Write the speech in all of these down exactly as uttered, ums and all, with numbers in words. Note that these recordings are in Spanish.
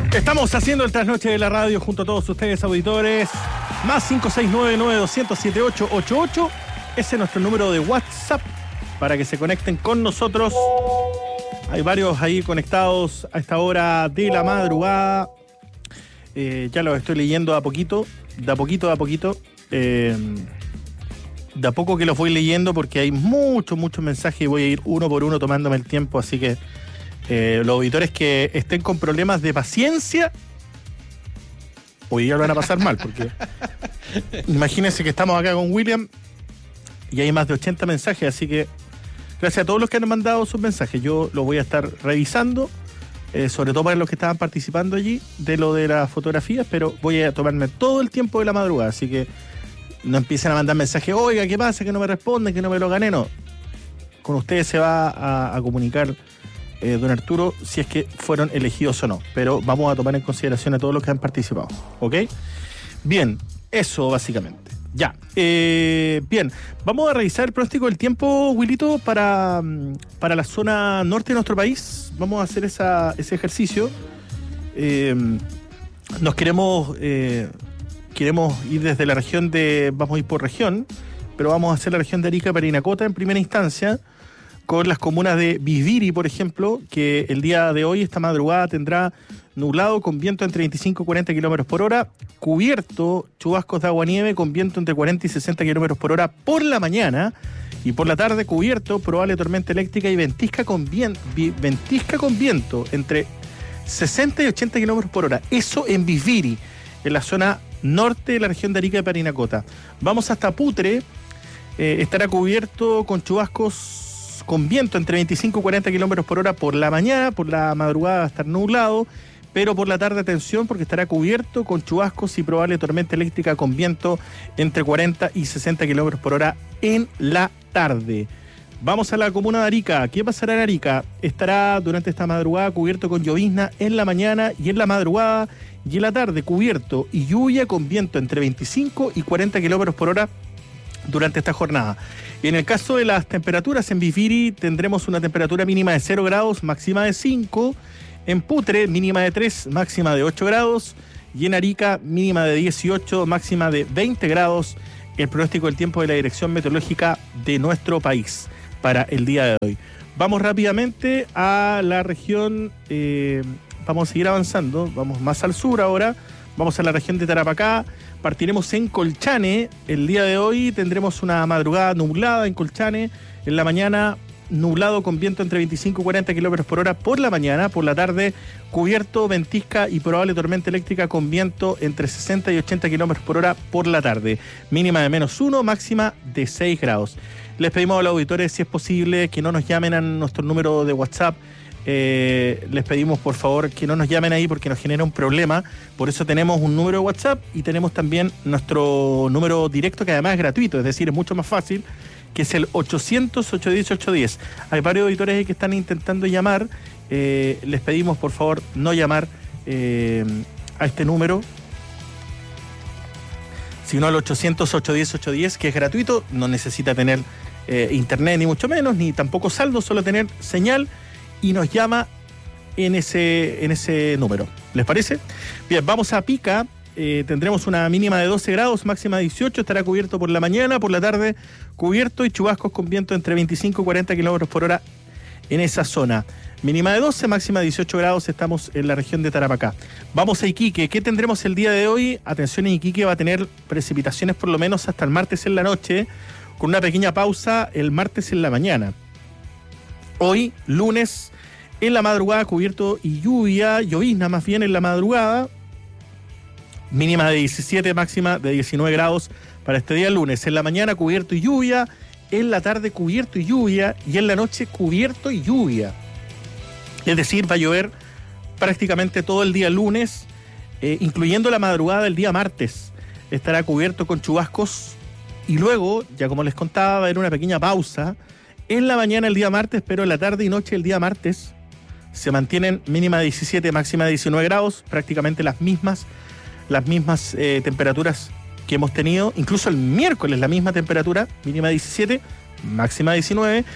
Estamos haciendo el trasnoche de la radio junto a todos ustedes, auditores. Más cinco seis nueve nueve dos cero cero siete ocho ocho ocho. Ese es nuestro número de WhatsApp para que se conecten con nosotros. Hay varios ahí conectados a esta hora de la madrugada. Eh, ya los estoy leyendo a poquito, de a poquito, de a poquito. Eh, de a poco que los voy leyendo porque hay muchos, muchos mensajes y voy a ir uno por uno tomándome el tiempo, así que eh, los auditores que estén con problemas de paciencia hoy día lo van a pasar mal, porque imagínense que estamos acá con William y hay más de ochenta mensajes, así que gracias a todos los que han mandado sus mensajes. Yo los voy a estar revisando, eh, sobre todo para los que estaban participando allí de lo de las fotografías, pero voy a tomarme todo el tiempo de la madrugada, así que no empiecen a mandar mensajes, oiga, ¿qué pasa? Que no me responden, que no me lo gané, no. Con ustedes se va a, a comunicar eh, don Arturo si es que fueron elegidos o no, pero vamos a tomar en consideración a todos los que han participado, ¿ok? Bien, eso básicamente. Ya, eh, bien, vamos a revisar el pronóstico del tiempo, Wilito, para, para la zona norte de nuestro país. Vamos a hacer esa, ese ejercicio. Eh, nos queremos, eh, queremos ir desde la región de, vamos a ir por región, pero vamos a hacer la región de Arica, Parinacota en primera instancia, con las comunas de Viviri, por ejemplo, que el día de hoy, esta madrugada, tendrá nublado con viento entre veinticinco y cuarenta kilómetros por hora, cubierto, chubascos de agua-nieve con viento entre cuarenta y sesenta kilómetros por hora por la mañana, y por la tarde cubierto, probable tormenta eléctrica y ventisca con, vien, vi, ventisca con viento entre sesenta y ochenta kilómetros por hora. Eso en Viviri, en la zona norte de la región de Arica y Parinacota. Vamos hasta Putre, eh, estará cubierto con chubascos con viento entre veinticinco y cuarenta kilómetros por hora por la mañana, por la madrugada va a estar nublado, pero por la tarde atención porque estará cubierto con chubascos y probable tormenta eléctrica con viento entre cuarenta y sesenta kilómetros por hora en la tarde. Vamos a la comuna de Arica. ¿Qué pasará en Arica? Estará durante esta madrugada cubierto con llovizna en la mañana y en la madrugada, y en la tarde cubierto y lluvia con viento entre veinticinco y cuarenta kilómetros por hora durante esta jornada. En el caso de las temperaturas, en Viviri tendremos una temperatura mínima de cero grados, máxima de cinco. En Putre, mínima de tres, máxima de ocho grados. Y en Arica, mínima de dieciocho, máxima de veinte grados. El pronóstico del tiempo de la Dirección Meteorológica de nuestro país para el día de hoy. Vamos rápidamente a la región, eh, vamos a seguir avanzando, vamos más al sur ahora. Vamos a la región de Tarapacá, partiremos en Colchane. El día de hoy tendremos una madrugada nublada en Colchane. En la mañana nublado con viento entre veinticinco y cuarenta kilómetros por hora por la mañana. Por la tarde cubierto, ventisca y probable tormenta eléctrica con viento entre sesenta y ochenta kilómetros por hora por la tarde. Mínima de menos uno, máxima de seis grados. Les pedimos a los auditores, si es posible, que no nos llamen a nuestro número de WhatsApp. Eh, les pedimos por favor que no nos llamen ahí porque nos genera un problema. Por eso tenemos un número de WhatsApp y tenemos también nuestro número directo, que además es gratuito, es decir, es mucho más fácil, que es el ochocientos, ochocientos diez, ochocientos diez. Hay varios auditores ahí que están intentando llamar. Eh, les pedimos por favor no llamar eh, a este número, sino al ochocientos, ochocientos diez, ochocientos diez, que es gratuito, no necesita tener eh, internet ni mucho menos, ni tampoco saldo, solo tener señal, y nos llama en ese, en ese número. ¿Les parece? Bien, vamos a Pica. Eh, tendremos una mínima de doce grados, máxima de dieciocho. Estará cubierto por la mañana, por la tarde cubierto y chubascos con viento entre veinticinco y cuarenta kilómetros por hora en esa zona. Mínima de doce, máxima de dieciocho grados. Estamos en la región de Tarapacá. Vamos a Iquique. ¿Qué tendremos el día de hoy? Atención, en Iquique va a tener precipitaciones por lo menos hasta el martes en la noche, con una pequeña pausa el martes en la mañana. Hoy, lunes, en la madrugada cubierto y lluvia, llovizna más bien en la madrugada, mínima de diecisiete, máxima de diecinueve grados para este día lunes. En la mañana cubierto y lluvia, en la tarde cubierto y lluvia, y en la noche cubierto y lluvia. Es decir, va a llover prácticamente todo el día lunes, eh, incluyendo la madrugada del día martes. Estará cubierto con chubascos y luego, ya como les contaba, va a haber una pequeña pausa en la mañana el día martes, pero en la tarde y noche el día martes se mantienen mínima de diecisiete, máxima de diecinueve grados, prácticamente las mismas, las mismas eh, temperaturas que hemos tenido, incluso el miércoles la misma temperatura, mínima de diecisiete, máxima de diecinueve,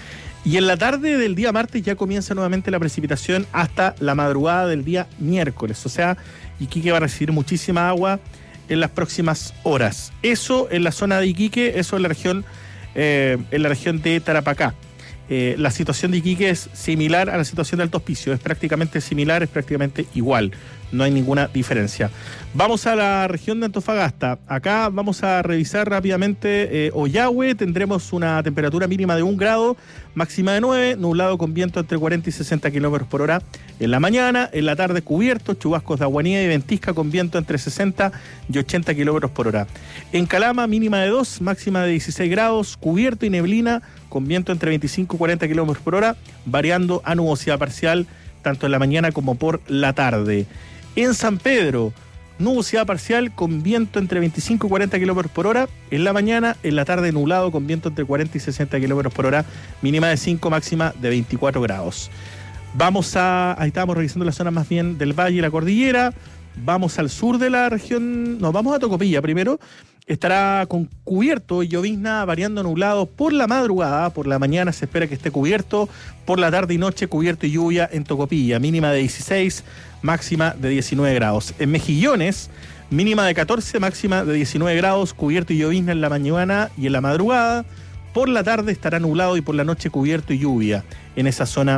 Y en la tarde del día martes ya comienza nuevamente la precipitación hasta la madrugada del día miércoles. O sea, Iquique va a recibir muchísima agua en las próximas horas. Eso en la zona de Iquique, eso en la región, eh, en la región de Tarapacá. Eh, la situación de Iquique es similar a la situación de Alto Hospicio, es prácticamente similar, es prácticamente igual, no hay ninguna diferencia. Vamos a la región de Antofagasta. Acá vamos a revisar rápidamente eh, Ollagüe. Tendremos una temperatura mínima de un grado, máxima de nueve, nublado con viento entre cuarenta y sesenta kilómetros por hora en la mañana. En la tarde cubierto, chubascos de Aguanía y Ventisca con viento entre sesenta y ochenta kilómetros por hora. En Calama, mínima de dos, máxima de dieciséis grados, cubierto y neblina con viento entre veinticinco y cuarenta kilómetros por hora, variando a nubosidad parcial tanto en la mañana como por la tarde. En San Pedro, nubosidad parcial con viento entre veinticinco y cuarenta kilómetros por hora en la mañana, en la tarde nublado con viento entre cuarenta y sesenta kilómetros por hora, mínima de cinco, máxima de veinticuatro grados. Vamos a, ahí estábamos revisando la zona más bien del valle y la cordillera. Vamos al sur de la región, no, vamos a Tocopilla primero. Estará con cubierto y llovizna variando nublado por la madrugada, por la mañana se espera que esté cubierto, por la tarde y noche cubierto y lluvia en Tocopilla, mínima de dieciséis, máxima de diecinueve grados. En Mejillones, mínima de catorce, máxima de diecinueve grados, cubierto y llovizna en la mañana y en la madrugada, por la tarde estará nublado y por la noche cubierto y lluvia en esa zona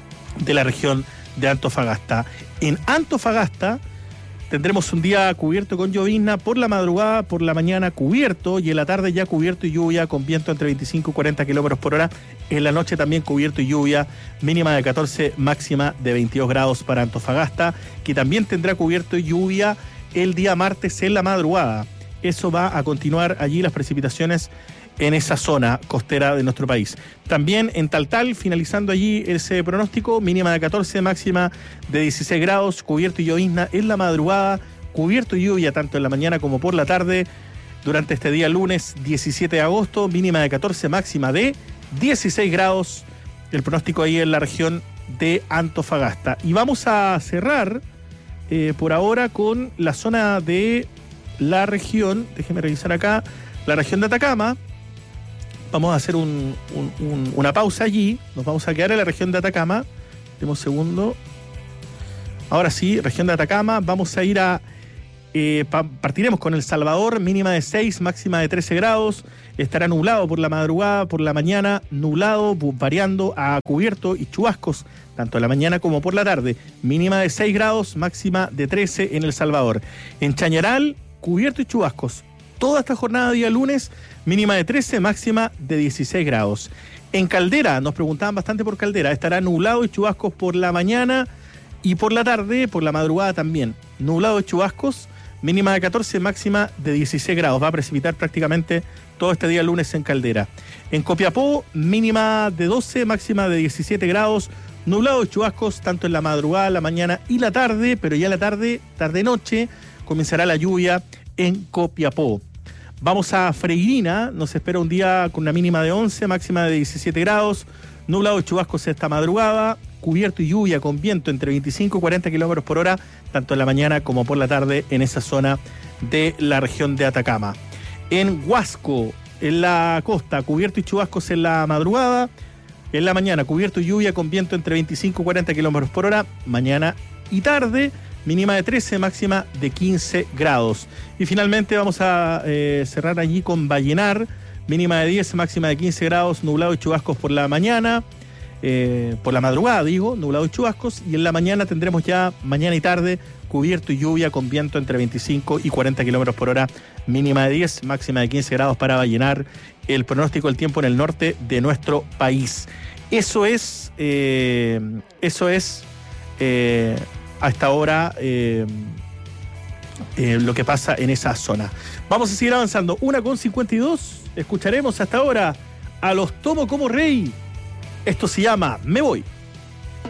de la región de Antofagasta. En Antofagasta tendremos un día cubierto con llovizna por la madrugada, por la mañana cubierto y en la tarde ya cubierto y lluvia con viento entre veinticinco y cuarenta kilómetros por hora. En la noche también cubierto y lluvia, mínima de catorce, máxima de veintidós grados para Antofagasta, que también tendrá cubierto y lluvia el día martes en la madrugada. Eso va a continuar allí las precipitaciones en esa zona costera de nuestro país. También en Taltal, finalizando allí ese pronóstico, mínima de catorce, máxima de dieciséis grados, cubierto y llovizna en la madrugada, cubierto y lluvia tanto en la mañana como por la tarde. Durante este día lunes diecisiete de agosto, mínima de catorce, máxima de dieciséis grados, el pronóstico ahí en la región de Antofagasta. Y vamos a cerrar eh, por ahora con la zona de la región, déjeme revisar acá, la región de Atacama. Vamos a hacer un, un, un, una pausa allí. Nos vamos a quedar en la región de Atacama. Demos un segundo. Ahora sí, región de Atacama. Vamos a ir a... Eh, pa, partiremos con El Salvador. Mínima de seis, máxima de trece grados. Estará nublado por la madrugada, por la mañana. Nublado, variando a cubierto y chubascos, tanto en la mañana como por la tarde. Mínima de seis grados, máxima de trece en El Salvador. En Chañaral, cubierto y chubascos. Toda esta jornada día lunes, mínima de trece, máxima de dieciséis grados. En Caldera, nos preguntaban bastante por Caldera, estará nublado y chubascos por la mañana y por la tarde, por la madrugada también. Nublado y chubascos, mínima de catorce, máxima de dieciséis grados. Va a precipitar prácticamente todo este día lunes en Caldera. En Copiapó, mínima de doce, máxima de diecisiete grados. Nublado y chubascos tanto en la madrugada, la mañana y la tarde, pero ya la tarde, tarde-noche, comenzará la lluvia en Copiapó. Vamos a Freirina, nos espera un día con una mínima de once, máxima de diecisiete grados, nublado y chubascos esta madrugada, cubierto y lluvia con viento entre veinticinco y cuarenta kilómetros por hora, tanto en la mañana como por la tarde en esa zona de la región de Atacama. En Huasco, en la costa, cubierto y chubascos en la madrugada, en la mañana cubierto y lluvia con viento entre veinticinco y cuarenta kilómetros por hora, mañana y tarde, mínima de trece, máxima de quince grados. Y finalmente vamos a eh, cerrar allí con Vallenar, mínima de diez, máxima de quince grados, nublado y chubascos por la mañana, eh, por la madrugada digo, nublado y chubascos, y en la mañana tendremos ya, mañana y tarde, cubierto y lluvia con viento entre veinticinco y cuarenta kilómetros por hora, mínima de diez, máxima de quince grados para Vallenar, el pronóstico del tiempo en el norte de nuestro país. Eso es, eh, eso es... Eh, a esta hora eh, eh, lo que pasa en esa zona. Vamos a seguir avanzando. una con cincuenta y dos. Escucharemos hasta ahora a Los Tomo como Rey. Esto se llama Me Voy.